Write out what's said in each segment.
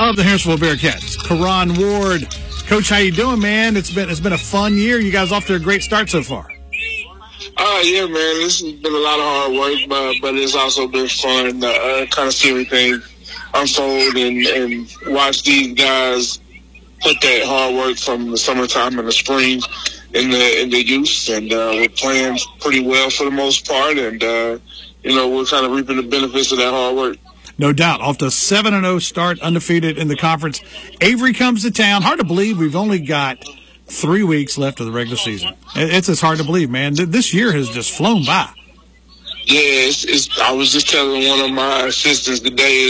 of the Harrisville Bearcats, Karan Ward. Coach, how you doing, man? It's been a fun year. You guys off to a great start so far. Yeah, man. This has been a lot of hard work, but it's also been fun to kind of see everything unfold and watch these guys put that hard work from the summertime and the spring in the youth, and we're playing pretty well for the most part, and we're kind of reaping the benefits of that hard work. No doubt. Off to a 7-0 start, undefeated in the conference. Avery comes to town. Hard to believe we've only got 3 weeks left of the regular season. It's just hard to believe, man. This year has just flown by. Yeah, I was just telling one of my assistants today,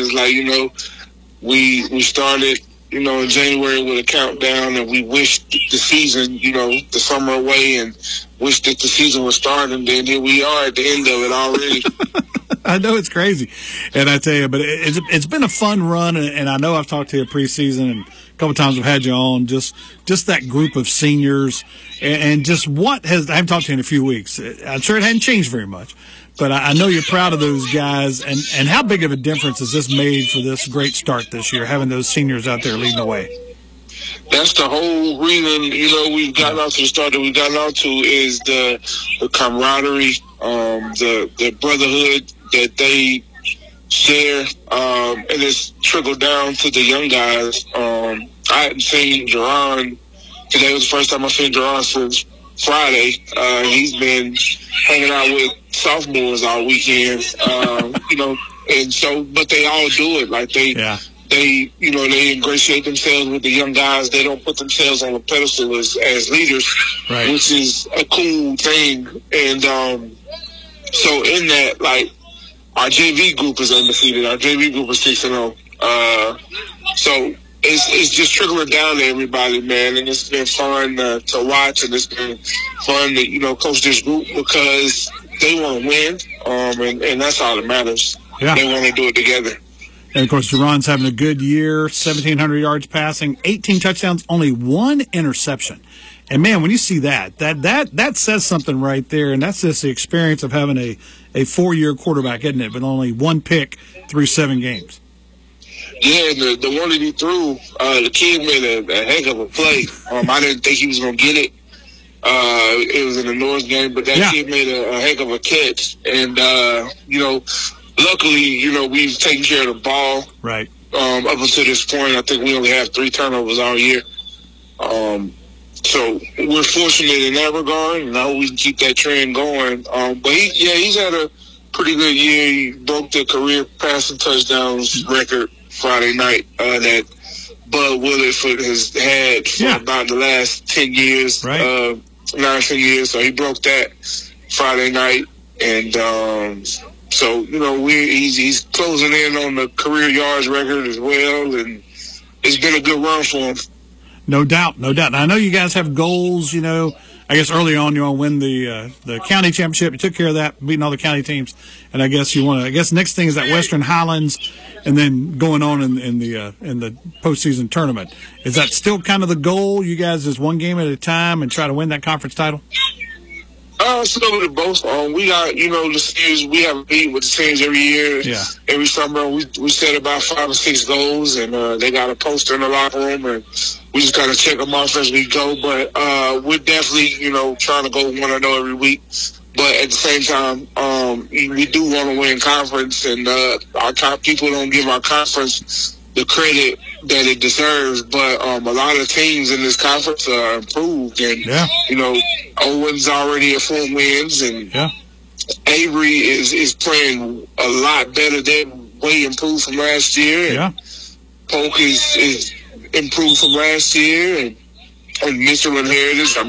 we started, in January with a countdown, and we wished the season, the summer away, and wished that the season was starting, and then here we are at the end of it already. I know it's crazy, and I tell you, but it's been a fun run, and I know I've talked to you preseason, and a couple times I've had you on, just that group of seniors, and just I haven't talked to you in a few weeks. I'm sure it hadn't changed very much, but I know you're proud of those guys, and how big of a difference has this made for this great start this year, having those seniors out there leading the way? That's the whole reason, we've gotten out to the start that we've gotten out to is the camaraderie, the brotherhood that they share, and it's trickled down to the young guys. I hadn't seen Jerron. Today was the first time I've seen Jerron since Friday. He's been hanging out with sophomores all weekend, and so, but they all do it. Like they ingratiate themselves with the young guys. They don't put themselves on a pedestal as leaders, right, which is a cool thing. And so in that, our JV group is undefeated. Our JV group is 6-0. So it's just trickling down to everybody, man. And it's been fun to watch, and it's been fun to coach this group because they want to win, and that's all that matters. Yeah. They want to do it together. And, of course, Jerron's having a good year, 1,700 yards passing, 18 touchdowns, only 1 interception. And, man, when you see that says something right there, and that's just the experience of having a 4-year quarterback, isn't it, but only 1 pick through 7 games. Yeah, the one that he threw, the kid made a heck of a play. I didn't think he was going to get it. It was in the North game, but that kid made a heck of a catch. And, luckily, we've taken care of the ball. Right. Up until this point, I think we only have 3 turnovers all year. So we're fortunate in that regard, and I hope we can keep that trend going. But he's had a pretty good year. He broke the career passing touchdowns record Friday night that Bud Willard has had for about the last 10 years, right. 9-10 years. So he broke that Friday night, and so he's closing in on the career yards record as well, and it's been a good run for him. No doubt, no doubt. Now, I know you guys have goals, I guess early on you want to win the county championship. You took care of that, beating all the county teams. And I guess next thing is that Western Highlands and then going on in the postseason tournament. Is that still kind of the goal? You guys just one game at a time and try to win that conference title? It's a little bit of both. We got, the seniors, we have a meeting with the teams every year. Yeah. Every summer we set about 5 or 6 goals, and they got a poster in the locker room, and we just kind of check them off as we go. But we're definitely, trying to go 1-0 every week. But at the same time, we do want to win conference, and our top people don't give our conference the credit that it deserves. But a lot of teams in this conference are improved, and Owen's already at 4 wins, and Avery is playing a lot better. They're way improved from last year. And Polk is improved from last year, and Mitchell inherited. So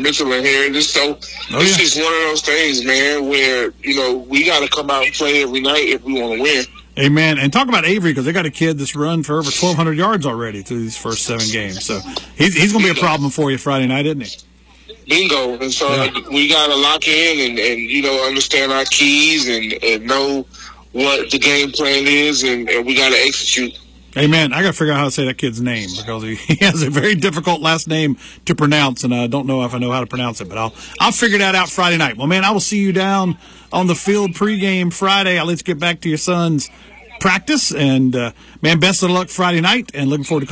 it's just one of those things, man, where we got to come out and play every night if we want to win. Amen. And talk about Avery, because they got a kid that's run for over 1,200 yards already through these first 7 games. So he's going to be a problem for you Friday night, isn't he? Bingo. And so we got to lock in and understand our keys and know what the game plan is, and we got to execute. Amen. I got to figure out how to say that kid's name, because he has a very difficult last name to pronounce, and I don't know if I know how to pronounce it, but I'll figure that out Friday night. Well, man, I will see you down on the field pregame Friday. I'll let you get back to your son's practice, and man, best of luck Friday night, and looking forward to